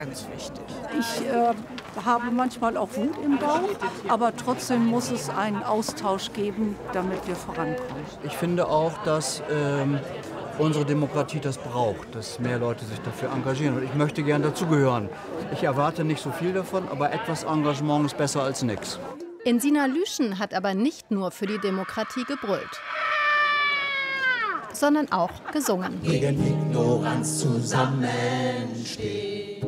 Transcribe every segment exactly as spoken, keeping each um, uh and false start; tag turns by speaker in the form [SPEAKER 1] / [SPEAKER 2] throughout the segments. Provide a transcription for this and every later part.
[SPEAKER 1] Ganz wichtig.
[SPEAKER 2] Ich äh, habe manchmal auch Wut im Bauch, aber trotzdem muss es einen Austausch geben, damit wir vorankommen.
[SPEAKER 3] Ich finde auch, dass ähm, unsere Demokratie das braucht, dass mehr Leute sich dafür engagieren. Und ich möchte gern dazugehören. Ich erwarte nicht so viel davon, aber etwas Engagement ist besser als nichts.
[SPEAKER 4] Insina Lüschen hat aber nicht nur für die Demokratie gebrüllt, sondern auch gesungen.
[SPEAKER 5] Gegen Ignoranz zusammenstehen.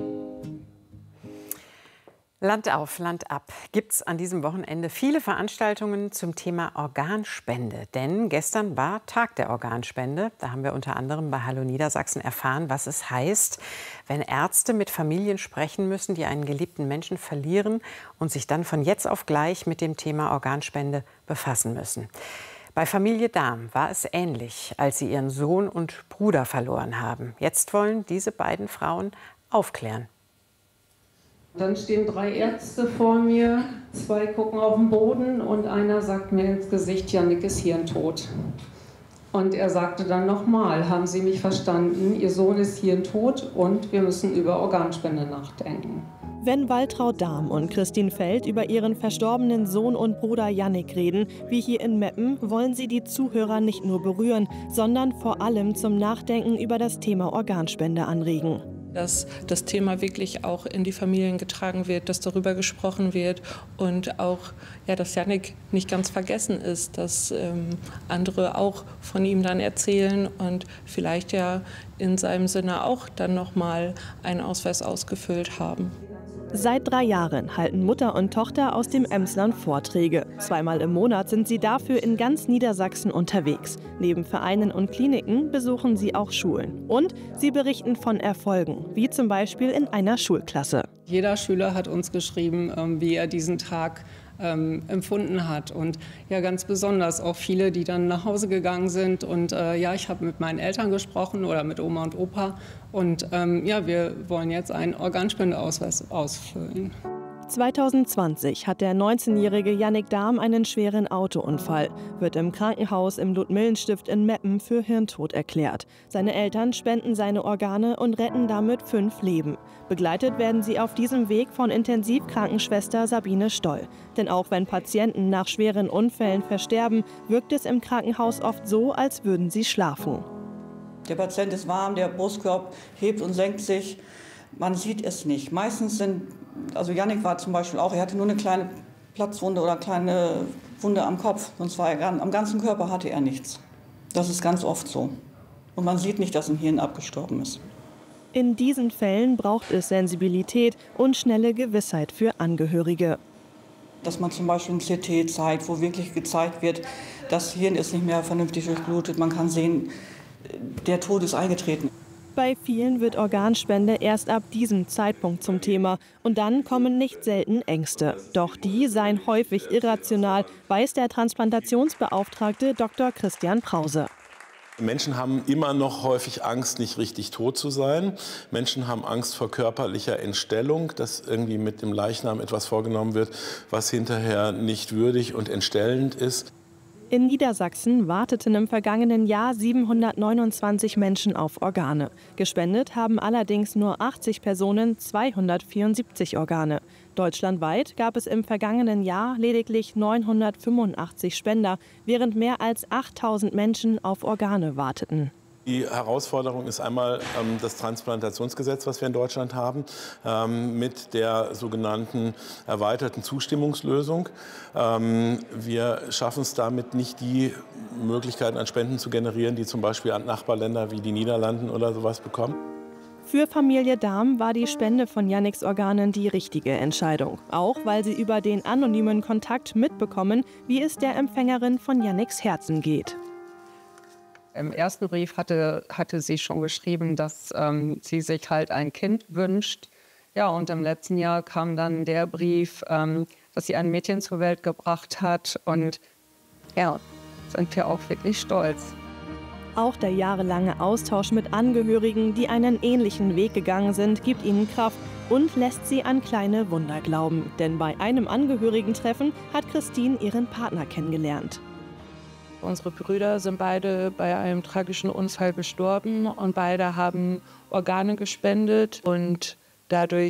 [SPEAKER 6] Land auf, Land ab gibt es an diesem Wochenende viele Veranstaltungen zum Thema Organspende. Denn gestern war Tag der Organspende. Da haben wir unter anderem bei Hallo Niedersachsen erfahren, was es heißt, wenn Ärzte mit Familien sprechen müssen, die einen geliebten Menschen verlieren und sich dann von jetzt auf gleich mit dem Thema Organspende befassen müssen. Bei Familie Dahm war es ähnlich, als sie ihren Sohn und Bruder verloren haben. Jetzt wollen diese beiden Frauen aufklären.
[SPEAKER 7] Dann stehen drei Ärzte vor mir, zwei gucken auf den Boden und einer sagt mir ins Gesicht, Jannik ist hirntot. Und er sagte dann nochmal, haben Sie mich verstanden, Ihr Sohn ist hirntot und wir müssen über Organspende nachdenken.
[SPEAKER 8] Wenn Waltraud Dahm und Christine Feld über ihren verstorbenen Sohn und Bruder Jannik reden, wie hier in Meppen, wollen sie die Zuhörer nicht nur berühren, sondern vor allem zum Nachdenken über das Thema Organspende anregen.
[SPEAKER 9] Dass das Thema wirklich auch in die Familien getragen wird, dass darüber gesprochen wird und auch, ja, dass Jannik nicht ganz vergessen ist, dass ähm, andere auch von ihm dann erzählen und vielleicht ja in seinem Sinne auch dann nochmal einen Ausweis ausgefüllt haben.
[SPEAKER 8] Seit drei Jahren halten Mutter und Tochter aus dem Emsland Vorträge. Zweimal im Monat sind sie dafür in ganz Niedersachsen unterwegs. Neben Vereinen und Kliniken besuchen sie auch Schulen. Und sie berichten von Erfolgen, wie zum Beispiel in einer Schulklasse.
[SPEAKER 7] Jeder Schüler hat uns geschrieben, wie er diesen Tag ähm, empfunden hat. Und ja, ganz besonders auch viele, die dann nach Hause gegangen sind. Und äh, ja, ich habe mit meinen Eltern gesprochen oder mit Oma und Opa. Und ähm, ja, wir wollen jetzt einen Organspendeausweis ausfüllen.
[SPEAKER 8] zwanzig zwanzig hat der neunzehnjährige Jannik Dahm einen schweren Autounfall, wird im Krankenhaus im Ludmillenstift in Meppen für Hirntod erklärt. Seine Eltern spenden seine Organe und retten damit fünf Leben. Begleitet werden sie auf diesem Weg von Intensivkrankenschwester Sabine Stoll. Denn auch wenn Patienten nach schweren Unfällen versterben, wirkt es im Krankenhaus oft so, als würden sie schlafen.
[SPEAKER 10] Der Patient ist warm, der Brustkorb hebt und senkt sich. Man sieht es nicht. Meistens sind, also Jannik war zum Beispiel auch, er hatte nur eine kleine Platzwunde oder eine kleine Wunde am Kopf. Sonst war er, am ganzen Körper hatte er nichts. Das ist ganz oft so. Und man sieht nicht, dass ein Hirn abgestorben ist.
[SPEAKER 8] In diesen Fällen braucht es Sensibilität und schnelle Gewissheit für Angehörige.
[SPEAKER 10] Dass man zum Beispiel ein C T zeigt, wo wirklich gezeigt wird, das Hirn ist nicht mehr vernünftig durchblutet. Man kann sehen, der Tod ist eingetreten.
[SPEAKER 8] Bei vielen wird Organspende erst ab diesem Zeitpunkt zum Thema. Und dann kommen nicht selten Ängste. Doch die seien häufig irrational, weiß der Transplantationsbeauftragte Doktor Christian Prause.
[SPEAKER 11] Menschen haben immer noch häufig Angst, nicht richtig tot zu sein. Menschen haben Angst vor körperlicher Entstellung, dass irgendwie mit dem Leichnam etwas vorgenommen wird, was hinterher nicht würdig und entstellend ist.
[SPEAKER 8] In Niedersachsen warteten im vergangenen Jahr siebenhundertneunundzwanzig Menschen auf Organe. Gespendet haben allerdings nur achtzig Personen zweihundertvierundsiebzig Organe. Deutschlandweit gab es im vergangenen Jahr lediglich neunhundertfünfundachtzig Spender, während mehr als achttausend Menschen auf Organe warteten.
[SPEAKER 11] Die Herausforderung ist einmal ähm, das Transplantationsgesetz, was wir in Deutschland haben, ähm, mit der sogenannten erweiterten Zustimmungslösung. Ähm, wir schaffen es damit nicht, die Möglichkeiten an Spenden zu generieren, die zum Beispiel an Nachbarländer wie die Niederlanden oder sowas bekommen.
[SPEAKER 8] Für Familie Dahm war die Spende von Janniks Organen die richtige Entscheidung. Auch weil sie über den anonymen Kontakt mitbekommen, wie es der Empfängerin von Janniks Herzen geht.
[SPEAKER 7] Im ersten Brief hatte, hatte sie schon geschrieben, dass ähm, sie sich halt ein Kind wünscht. Ja, und im letzten Jahr kam dann der Brief, ähm, dass sie ein Mädchen zur Welt gebracht hat. Und ja, sind wir auch wirklich stolz.
[SPEAKER 8] Auch der jahrelange Austausch mit Angehörigen, die einen ähnlichen Weg gegangen sind, gibt ihnen Kraft und lässt sie an kleine Wunder glauben. Denn bei einem Angehörigentreffen hat Christine ihren Partner kennengelernt.
[SPEAKER 9] Unsere Brüder sind beide bei einem tragischen Unfall gestorben und beide haben Organe gespendet und dadurch